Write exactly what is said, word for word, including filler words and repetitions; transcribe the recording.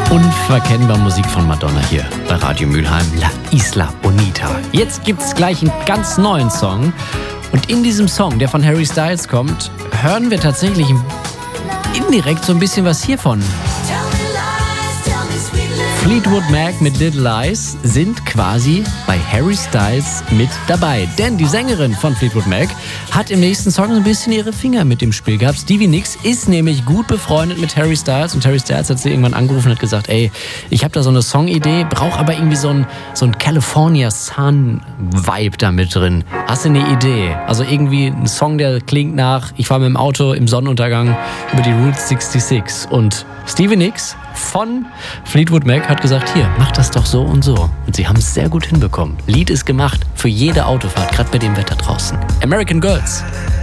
Unverkennbar Musik von Madonna hier bei Radio Mülheim, La Isla Bonita. Jetzt gibt's gleich einen ganz neuen Song. Und in diesem Song, der von Harry Styles kommt, hören wir tatsächlich indirekt so ein bisschen was hiervon. Fleetwood Mac mit Little Lies sind quasi bei Harry Styles mit dabei. Denn die Sängerin von Fleetwood Mac hat im nächsten Song ein bisschen ihre Finger mit im Spiel gehabt. Stevie Nicks ist nämlich gut befreundet mit Harry Styles. Und Harry Styles hat sie irgendwann angerufen und hat gesagt, ey, ich habe da so eine Songidee, brauche aber irgendwie so ein, so ein California Sun-Vibe da mit drin. Hast du eine Idee? Also irgendwie ein Song, der klingt nach, ich fahre mit dem Auto im Sonnenuntergang über die Route sechsundsechzig. Und Stevie Nicks von Fleetwood Mac hat gesagt, hier, mach das doch so und so. Und sie haben es sehr gut hinbekommen. Lied ist gemacht für jede Autofahrt, gerade bei dem Wetter draußen. American Girls.